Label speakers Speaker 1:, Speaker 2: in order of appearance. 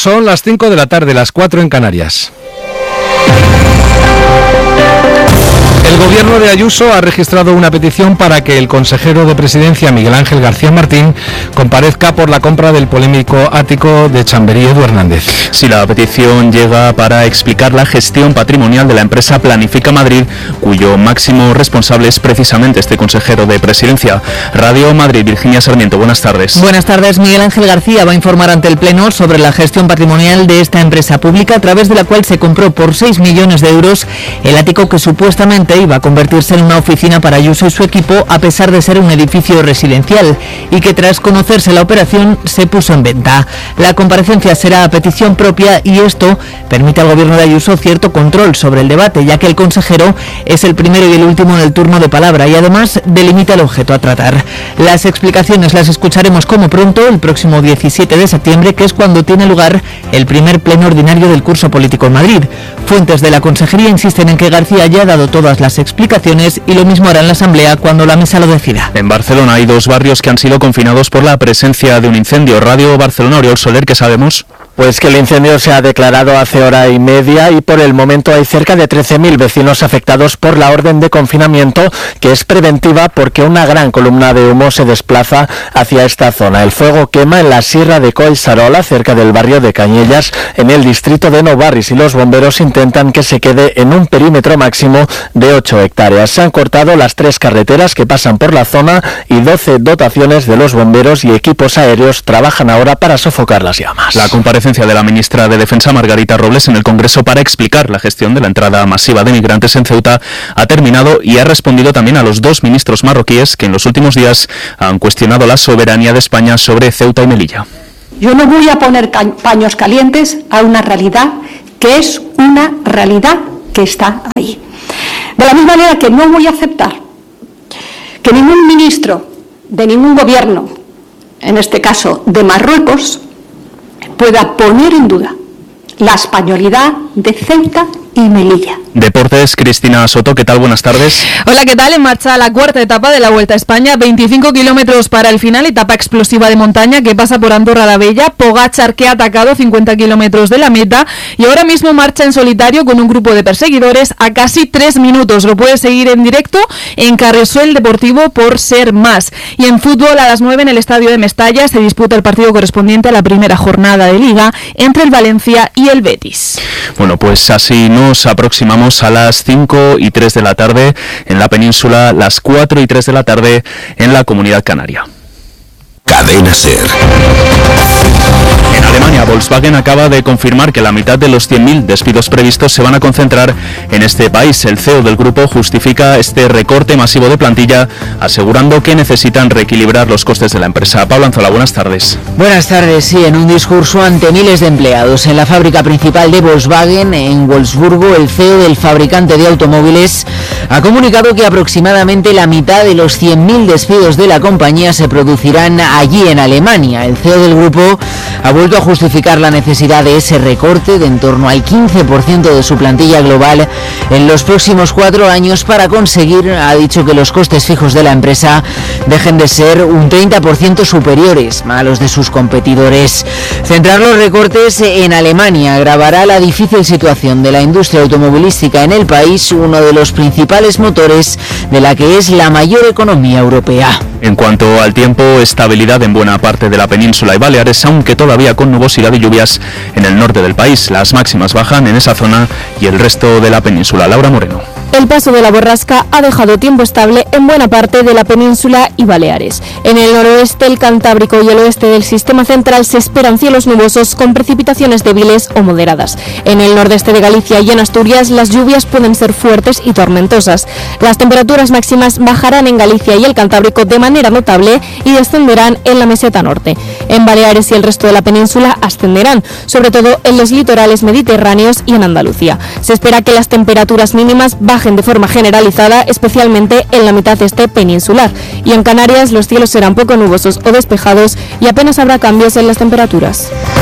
Speaker 1: Son las 5 de la tarde, las 4 en Canarias. El gobierno de Ayuso ha registrado una petición para que el consejero de Presidencia, Miguel Ángel García Martín, comparezca por la compra del polémico ático de Chamberí Edu Hernández.
Speaker 2: Sí, la petición llega para explicar la gestión patrimonial de la empresa Planifica Madrid, cuyo máximo responsable es precisamente este consejero de Presidencia. Radio Madrid, Virginia Sarmiento, buenas tardes.
Speaker 3: Buenas tardes. Miguel Ángel García va a informar ante el Pleno sobre la gestión patrimonial de esta empresa pública, a través de la cual se compró por 6 millones de euros el ático que supuestamente iba a convertirse en una oficina para Ayuso y su equipo, a pesar de ser un edificio residencial, y que tras conocerse la operación se puso en venta. La comparecencia será a petición propia y esto permite al gobierno de Ayuso cierto control sobre el debate, ya que el consejero es el primero y el último en el turno de palabra y además delimita el objeto a tratar. Las explicaciones las escucharemos como pronto el próximo 17 de septiembre, que es cuando tiene lugar el primer pleno ordinario del curso político en Madrid. Fuentes de la consejería insisten en que García ya ha dado todas las explicaciones y lo mismo hará en la Asamblea cuando la mesa lo decida.
Speaker 2: En Barcelona hay 2 barrios que han sido confinados por la presencia de un incendio. Radio Barcelona, Oriol Soler, ¿qué sabemos?
Speaker 4: Pues que el incendio se ha declarado hace hora y media y por el momento hay cerca de 13.000 vecinos afectados por la orden de confinamiento, que es preventiva porque una gran columna de humo se desplaza hacia esta zona. El fuego quema en la Sierra de Collserola, cerca del barrio de Cañellas, en el distrito de Nou Barris, y los bomberos intentan que se quede en un perímetro máximo de 8 hectáreas. Se han cortado las 3 carreteras que pasan por la zona y 12 dotaciones de los bomberos y equipos aéreos trabajan ahora para sofocar las llamas.
Speaker 2: La comparecencia de la ministra de Defensa, Margarita Robles, en el Congreso para explicar la gestión de la entrada masiva de migrantes en Ceuta ha terminado y ha respondido también a los 2 ministros marroquíes que en los últimos días han cuestionado la soberanía de España sobre Ceuta y Melilla.
Speaker 5: Yo no voy a poner paños calientes a una realidad que es una realidad que está ahí. De la misma manera que no voy a aceptar que ningún ministro de ningún gobierno, en este caso de Marruecos, pueda poner en duda la españolidad de Ceuta y Melilla.
Speaker 2: Deportes, Cristina Soto, ¿qué tal? Buenas tardes.
Speaker 6: Hola, ¿qué tal? En marcha la cuarta etapa de la Vuelta a España, 25 kilómetros para el final, etapa explosiva de montaña que pasa por Andorra la Vella. Pogačar, que ha atacado 50 kilómetros de la meta y ahora mismo marcha en solitario con un grupo de perseguidores a casi 3 minutos. Lo puedes seguir en directo en Carrusel Deportivo por Ser Más. Y en fútbol, a las 9 en el estadio de Mestalla se disputa el partido correspondiente a la primera jornada de Liga entre el Valencia y el Betis.
Speaker 2: Bueno, pues así nos aproximamos a las 5:03 de la tarde en la península, las 4:03 de la tarde en la Comunidad Canaria.
Speaker 7: Cadena SER.
Speaker 2: En Alemania, Volkswagen acaba de confirmar que la mitad de los 100.000 despidos previstos se van a concentrar en este país. El CEO del grupo justifica este recorte masivo de plantilla, asegurando que necesitan reequilibrar los costes de la empresa. Pablo Anzola, buenas tardes.
Speaker 3: Buenas tardes, sí, en un discurso ante miles de empleados en la fábrica principal de Volkswagen en Wolfsburgo, el CEO del fabricante de automóviles ha comunicado que aproximadamente la mitad de los 100.000 despidos de la compañía se producirán allí en Alemania. El CEO del grupo ha vuelto a justificar la necesidad de ese recorte de en torno al 15% de su plantilla global en los próximos 4 años para conseguir, ha dicho, que los costes fijos de la empresa dejen de ser un 30% superiores a los de sus competidores. Centrar los recortes en Alemania agravará la difícil situación de la industria automovilística en el país, uno de los principales motores de la que es la mayor economía europea.
Speaker 2: En cuanto al tiempo, estabilidad en buena parte de la península y Baleares, aunque todavía con nubosidad y lluvias en el norte del país. Las máximas bajan en esa zona y el resto de la península. Laura Moreno.
Speaker 6: El paso de la borrasca ha dejado tiempo estable en buena parte de la península y Baleares. En el noroeste, el Cantábrico y el oeste del sistema central se esperan cielos nubosos con precipitaciones débiles o moderadas. En el nordeste de Galicia y en Asturias, las lluvias pueden ser fuertes y tormentosas. Las temperaturas máximas bajarán en Galicia y el Cantábrico de manera notable y descenderán en la meseta norte. En Baleares y el resto de la península ascenderán, sobre todo en los litorales mediterráneos y en Andalucía. Se espera que las temperaturas mínimas bajen de forma generalizada, especialmente en la mitad este peninsular. Y en Canarias los cielos serán poco nubosos o despejados y apenas habrá cambios en las temperaturas.